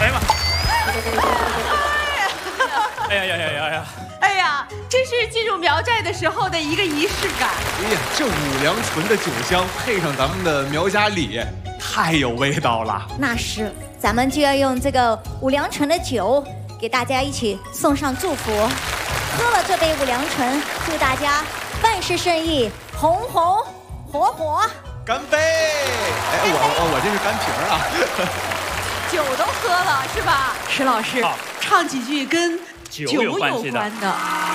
来吧。哎呀呀呀呀呀！ 哎呀，这是进入苗寨的时候的一个仪式感。 哎呀，这五粮醇的酒香配上咱们的苗家礼，太有味道了。 那是，咱们就要用这个五粮醇的酒，给大家一起送上祝福。喝了这杯五粮醇，祝大家万事胜意，红红火火。 干杯！哎，我这是干瓶啊。 酒都喝了是吧？石老师，唱几句跟酒有关的。